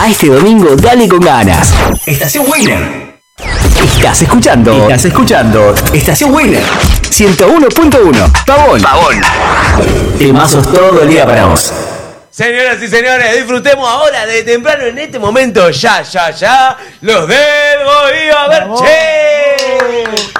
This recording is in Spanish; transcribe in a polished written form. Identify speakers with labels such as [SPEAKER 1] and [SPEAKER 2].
[SPEAKER 1] A este domingo dale con ganas. Estación Winner. Estás escuchando Estación Winner 101.1. Pavón. Temazos todo el día para vos.
[SPEAKER 2] Señoras y señores, disfrutemos ahora de temprano en este momento. Ya, los del Goiaba Berche.